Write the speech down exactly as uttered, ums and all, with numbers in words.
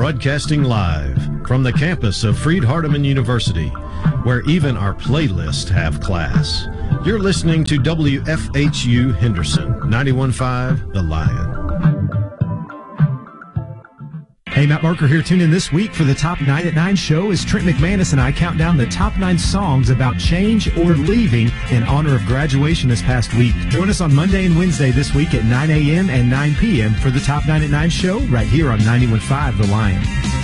broadcasting live from the campus of Freed-Hardeman University, where even our playlists have class. You're listening to W F H U Henderson, ninety-one point five The Lion. Hey, Matt Barker here. Tune in this week for the Top nine at nine show as Trent McManus and I count down the top nine songs about change or leaving in honor of graduation this past week. Join us on Monday and Wednesday this week at nine a.m. and nine p.m. for the Top nine at nine show right here on ninety-one point five The Lion.